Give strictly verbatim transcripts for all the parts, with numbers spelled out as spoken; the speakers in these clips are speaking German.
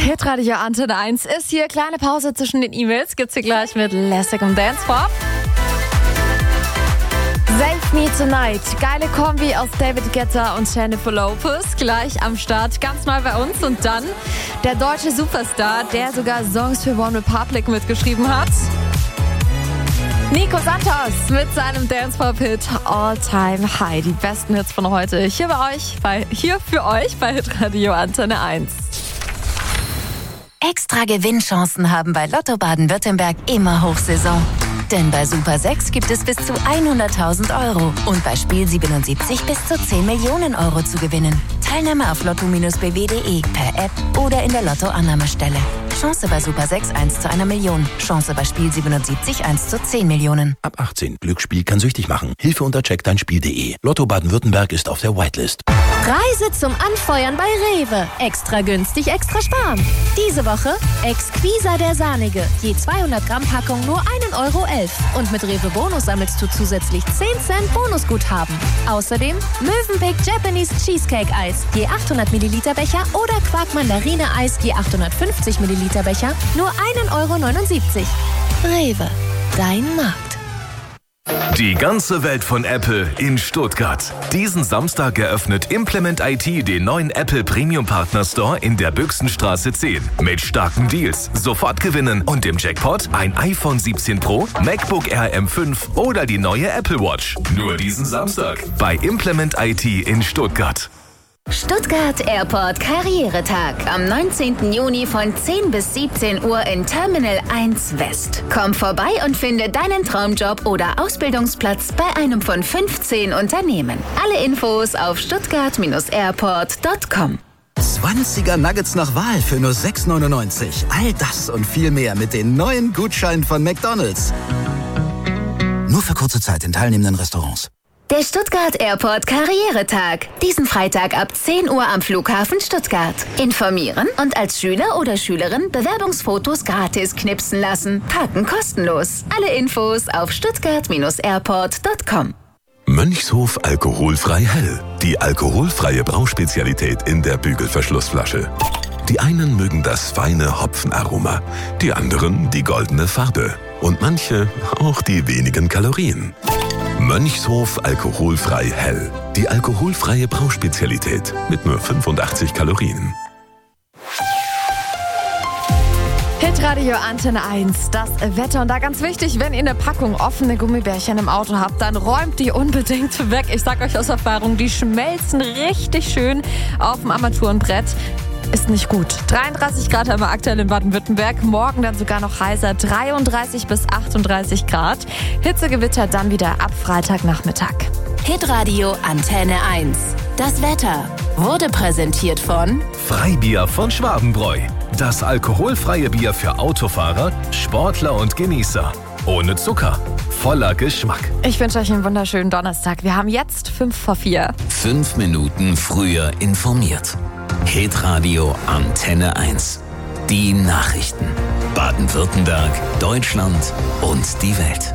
Hitradio Antenne eins ist hier. Kleine Pause zwischen den E-Mails. Gibt's hier gleich mit Lässig und Dancepop. Save Me Tonight. Geile Kombi aus David Guetta und Jennifer Lopez. Gleich am Start. Ganz neu bei uns. Und dann der deutsche Superstar, der sogar Songs für One Republic mitgeschrieben hat. Nico Santos mit seinem Dance-Pop-Hit All Time High. Die besten Hits von heute hier bei euch, bei, hier für euch bei Hitradio Antenne eins. Extra Gewinnchancen haben bei Lotto Baden-Württemberg immer Hochsaison. Denn bei Super sechs gibt es bis zu hunderttausend Euro und bei Spiel siebenundsiebzig bis zu zehn Millionen Euro zu gewinnen. Teilnahme auf lotto Bindestrich b w punkt d e, per App oder in der Lotto-Annahmestelle. Chance bei Super sechs eins zu einer Million. Chance bei Spiel siebenundsiebzig eins zu zehn Millionen. Ab achtzehn. Glücksspiel kann süchtig machen. Hilfe unter check dein spiel punkt d e. Lotto Baden-Württemberg ist auf der Whitelist. Reise zum Anfeuern bei Rewe. Extra günstig, extra sparen. Diese Woche Exquisa der Sahnige. Je zweihundert Gramm Packung nur ein Euro elf. Und mit Rewe Bonus sammelst du zusätzlich zehn Cent Bonusguthaben. Außerdem Mövenpick Japanese Cheesecake Eis. Je achthundert Milliliter Becher oder Quark Mandarine Eis. Je achthundertfünfzig Milliliter Becher. Nur ein Euro neunundsiebzig. Rewe. Dein Markt. Die ganze Welt von Apple in Stuttgart. Diesen Samstag eröffnet Implement I T den neuen Apple Premium Partner Store in der Büchsenstraße zehn. Mit starken Deals, sofort gewinnen und im Jackpot ein iPhone siebzehn Pro, MacBook Air M fünf oder die neue Apple Watch. Nur diesen Samstag bei Implement I T in Stuttgart. Stuttgart Airport Karrieretag am neunzehnten Juni von zehn bis siebzehn Uhr in Terminal eins West. Komm vorbei und finde deinen Traumjob oder Ausbildungsplatz bei einem von fünfzehn Unternehmen. Alle Infos auf stuttgart airport punkt com. zwanziger Nuggets nach Wahl für nur sechs neunundneunzig. All das und viel mehr mit den neuen Gutscheinen von McDonald's. Nur für kurze Zeit in teilnehmenden Restaurants. Der Stuttgart Airport Karrieretag. Diesen Freitag ab zehn Uhr am Flughafen Stuttgart. Informieren und als Schüler oder Schülerin Bewerbungsfotos gratis knipsen lassen. Parken kostenlos. Alle Infos auf stuttgart airport punkt com. Mönchshof alkoholfrei hell. Die alkoholfreie Brauspezialität in der Bügelverschlussflasche. Die einen mögen das feine Hopfenaroma, die anderen die goldene Farbe und manche auch die wenigen Kalorien. Mönchshof alkoholfrei hell. Die alkoholfreie Brauspezialität mit nur fünfundachtzig Kalorien. Hitradio Antenne eins, das Wetter. Und da ganz wichtig, wenn ihr eine Packung offene Gummibärchen im Auto habt, dann räumt die unbedingt weg. Ich sag euch aus Erfahrung, die schmelzen richtig schön auf dem Armaturenbrett. Ist nicht gut. dreiunddreißig Grad haben wir aktuell in Baden-Württemberg. Morgen dann sogar noch heißer. dreiunddreißig bis achtunddreißig Grad. Hitzegewitter dann wieder ab Freitagnachmittag. Hitradio Antenne eins. Das Wetter wurde präsentiert von Freibier von Schwabenbräu. Das alkoholfreie Bier für Autofahrer, Sportler und Genießer. Ohne Zucker. Voller Geschmack. Ich wünsche euch einen wunderschönen Donnerstag. Wir haben jetzt fünf vor vier. Fünf Minuten früher informiert. Hitradio Antenne eins. Die Nachrichten. Baden-Württemberg, Deutschland und die Welt.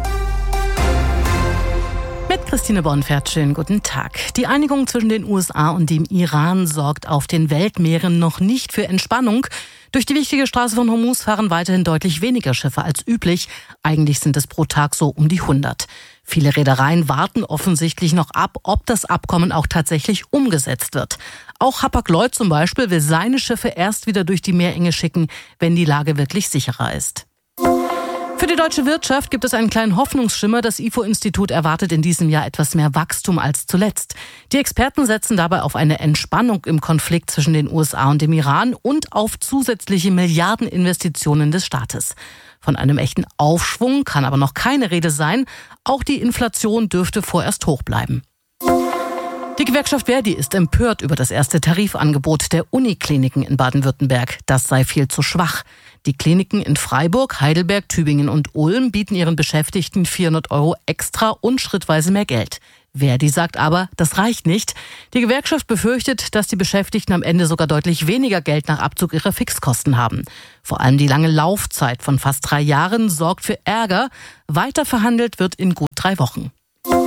Mit Christine Bonfert, schönen guten Tag. Die Einigung zwischen den U S A und dem Iran sorgt auf den Weltmeeren noch nicht für Entspannung. Durch die wichtige Straße von Hormuz fahren weiterhin deutlich weniger Schiffe als üblich. Eigentlich sind es pro Tag so um die hundert. Viele Reedereien warten offensichtlich noch ab, ob das Abkommen auch tatsächlich umgesetzt wird. Auch Hapag-Lloyd zum Beispiel will seine Schiffe erst wieder durch die Meerenge schicken, wenn die Lage wirklich sicherer ist. Für die deutsche Wirtschaft gibt es einen kleinen Hoffnungsschimmer. Das I F O-Institut erwartet in diesem Jahr etwas mehr Wachstum als zuletzt. Die Experten setzen dabei auf eine Entspannung im Konflikt zwischen den U S A und dem Iran und auf zusätzliche Milliardeninvestitionen des Staates. Von einem echten Aufschwung kann aber noch keine Rede sein. Auch die Inflation dürfte vorerst hoch bleiben. Die Gewerkschaft Verdi ist empört über das erste Tarifangebot der Unikliniken in Baden-Württemberg. Das sei viel zu schwach. Die Kliniken in Freiburg, Heidelberg, Tübingen und Ulm bieten ihren Beschäftigten vierhundert Euro extra und schrittweise mehr Geld. Verdi sagt aber, das reicht nicht. Die Gewerkschaft befürchtet, dass die Beschäftigten am Ende sogar deutlich weniger Geld nach Abzug ihrer Fixkosten haben. Vor allem die lange Laufzeit von fast drei Jahren sorgt für Ärger. Weiter verhandelt wird in gut drei Wochen.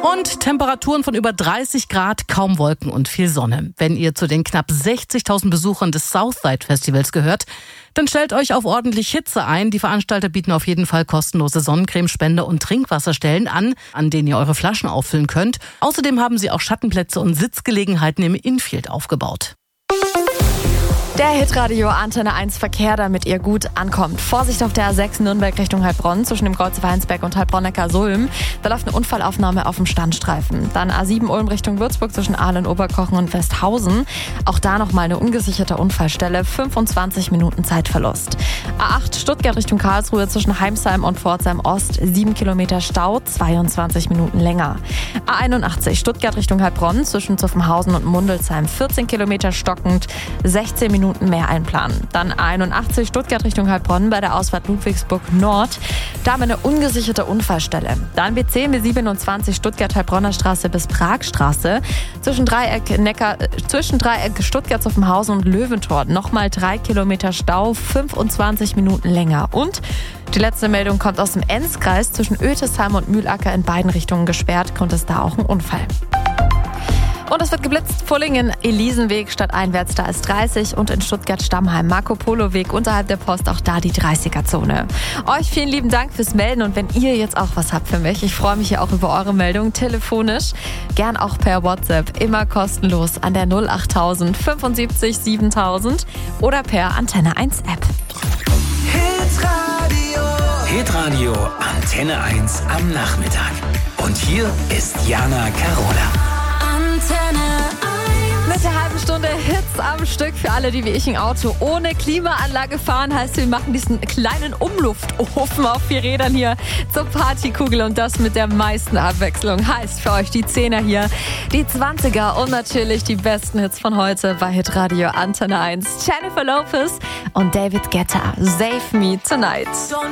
Und Temperaturen von über dreißig Grad, kaum Wolken und viel Sonne. Wenn ihr zu den knapp sechzigtausend Besuchern des Southside Festivals gehört, dann stellt euch auf ordentlich Hitze ein. Die Veranstalter bieten auf jeden Fall kostenlose Sonnencremespender und Trinkwasserstellen an, an denen ihr eure Flaschen auffüllen könnt. Außerdem haben sie auch Schattenplätze und Sitzgelegenheiten im Infield aufgebaut. Der Hitradio Antenne eins Verkehr, damit ihr gut ankommt. Vorsicht auf der A sechs Nürnberg Richtung Heilbronn zwischen dem Kreuz Weinsberg und Heilbronn-Neckar-Sulm. Da läuft eine Unfallaufnahme auf dem Standstreifen. Dann A sieben Ulm Richtung Würzburg zwischen Aalen, Oberkochen und Westhausen. Auch da nochmal eine ungesicherte Unfallstelle. fünfundzwanzig Minuten Zeitverlust. A acht Stuttgart Richtung Karlsruhe zwischen Heimsheim und Pforzheim Ost. sieben Kilometer Stau, zweiundzwanzig Minuten länger. A einundachtzig Stuttgart Richtung Heilbronn zwischen Zuffenhausen und Mundelsheim. vierzehn Kilometer stockend, sechzehn Minuten mehr einplanen. Dann A einundachtzig Stuttgart Richtung Heilbronn bei der Ausfahrt Ludwigsburg Nord. Da haben wir eine ungesicherte Unfallstelle. Dann B C M siebenundzwanzig Stuttgart Heilbronner Straße bis Pragstraße. Zwischen Dreieck Neckar, äh, zwischen Dreieck Stuttgart Zuffenhausen und Löwentor. Nochmal drei Kilometer Stau, fünfundzwanzig Minuten länger. Und die letzte Meldung kommt aus dem Enzkreis. Zwischen Ötesheim und Mühlacker in beiden Richtungen gesperrt. Kommt es da auch ein Unfall. Und es wird geblitzt. Fullingen, Elisenweg stadteinwärts, da ist dreißig. Und in Stuttgart-Stammheim, Marco-Polo-Weg unterhalb der Post, auch da die dreißiger-Zone. Euch vielen lieben Dank fürs Melden. Und wenn ihr jetzt auch was habt für mich, ich freue mich ja auch über eure Meldung telefonisch. Gern auch per WhatsApp, immer kostenlos an der null achttausend fünfundsiebzig siebentausend oder per Antenne eins App. Hitradio. Hitradio Antenne eins am Nachmittag. Und hier ist Jana Carola. Mit der halben Stunde Hits am Stück für alle, die wie ich ein Auto ohne Klimaanlage fahren. Heißt, wir machen diesen kleinen Umluftofen auf vier Rädern hier zur Partykugel und das mit der meisten Abwechslung. Heißt für euch die Zehner hier, die Zwanziger und natürlich die besten Hits von heute bei Hitradio Antenne eins. Jennifer Lopez und David Guetta, Save Me Tonight.